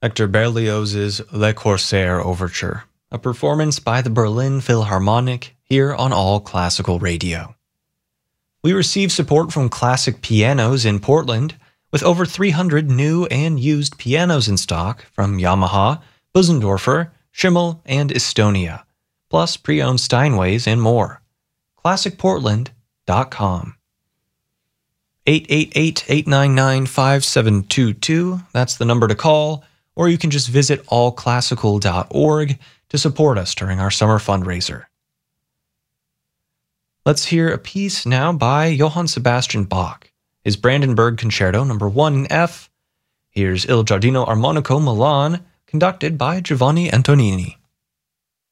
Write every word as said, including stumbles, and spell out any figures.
Hector Berlioz's Le Corsaire Overture, a performance by the Berlin Philharmonic here on All Classical Radio. We receive support from Classic Pianos in Portland, with over three hundred new and used pianos in stock from Yamaha, Busendorfer, Schimmel, and Estonia, plus pre-owned Steinways and more. classic portland dot com. eight eight eight, eight nine nine, five seven two two, that's the number to call, or you can just visit all classical dot org to support us during our summer fundraiser. Let's hear a piece now by Johann Sebastian Bach, his Brandenburg Concerto number one in F. Here's Il Giardino Armonico Milan, conducted by Giovanni Antonini.